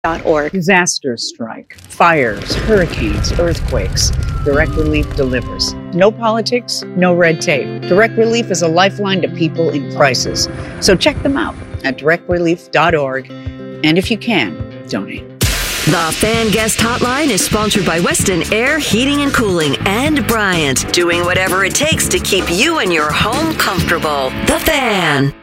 directrelief.org. Disasters strike, fires, hurricanes, earthquakes. Direct Relief delivers. No politics, no red tape. Direct Relief is a lifeline to people in crisis. So check them out at directrelief.org. And if you can, donate. The Fan Guest Hotline is sponsored by Weston Air Heating and Cooling and Bryant, doing whatever it takes to keep you and your home comfortable. The Fan.